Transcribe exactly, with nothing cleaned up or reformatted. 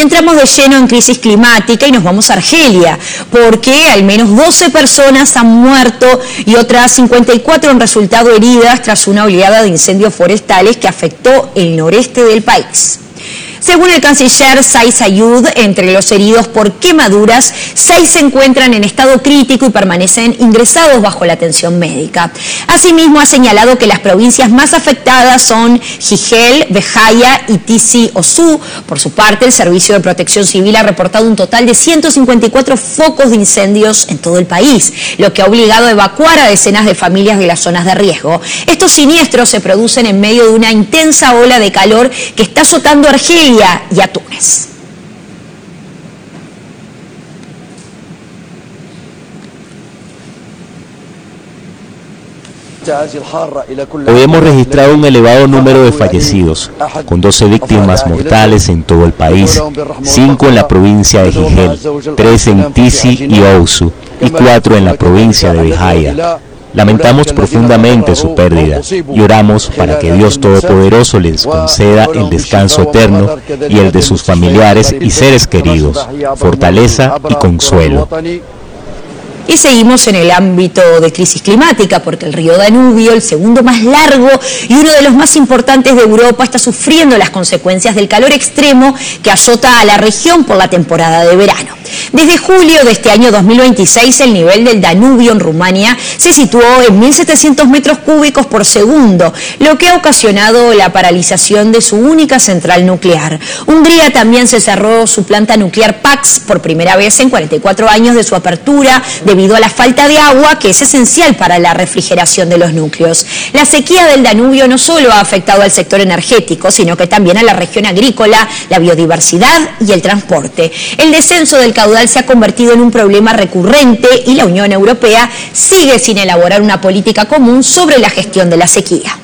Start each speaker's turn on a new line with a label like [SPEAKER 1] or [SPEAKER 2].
[SPEAKER 1] Y entramos de lleno en crisis climática y nos vamos a Argelia, porque al menos doce personas han muerto y otras cincuenta y cuatro han resultado heridas tras una oleada de incendios forestales que afectó el noreste del país. Según el canciller Said Sayud, entre los heridos por quemaduras, seis se encuentran en estado crítico y permanecen ingresados bajo la atención médica. Asimismo, ha señalado que las provincias más afectadas son Jigel, Bejaia y Tizi Ouzou. Por su parte, el Servicio de Protección Civil ha reportado un total de ciento cincuenta y cuatro focos de incendios en todo el país, lo que ha obligado a evacuar a decenas de familias de las zonas de riesgo. Estos siniestros se producen en medio de una intensa ola de calor que está azotando a Argelia y a Túnez.
[SPEAKER 2] Hoy hemos registrado un elevado número de fallecidos, con doce víctimas mortales en todo el país, cinco en la provincia de Jigel, tres en Tizi y Ouzou y cuatro en la provincia de Bejaia. Lamentamos profundamente su pérdida y oramos para que Dios Todopoderoso les conceda el descanso eterno y el de sus familiares y seres queridos, fortaleza y consuelo.
[SPEAKER 1] Y seguimos en el ámbito de crisis climática, porque el río Danubio, el segundo más largo y uno de los más importantes de Europa, está sufriendo las consecuencias del calor extremo que azota a la región por la temporada de verano. Desde julio de este año dos mil veintiséis, el nivel del Danubio en Rumania se situó en mil setecientos metros cúbicos por segundo, lo que ha ocasionado la paralización de su única central nuclear. Hungría también se cerró su planta nuclear Paks por primera vez en cuarenta y cuatro años de su apertura, debido a la falta de agua, que es esencial para la refrigeración de los núcleos. La sequía del Danubio no solo ha afectado al sector energético, sino que también a la región agrícola, la biodiversidad y el transporte. El descenso del caudal se ha convertido en un problema recurrente y la Unión Europea sigue sin elaborar una política común sobre la gestión de la sequía.